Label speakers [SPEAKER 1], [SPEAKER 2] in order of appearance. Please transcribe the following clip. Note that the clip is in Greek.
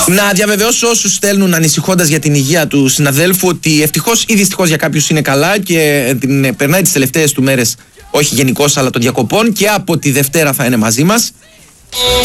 [SPEAKER 1] Να διαβεβαιώσω όσους στέλνουν ανησυχώντας για την υγεία του συναδέλφου ότι ευτυχώς ή δυστυχώς για κάποιους είναι καλά και περνάει τις τελευταίες του μέρες, όχι γενικώς αλλά των διακοπών, και από τη Δευτέρα θα είναι μαζί μας.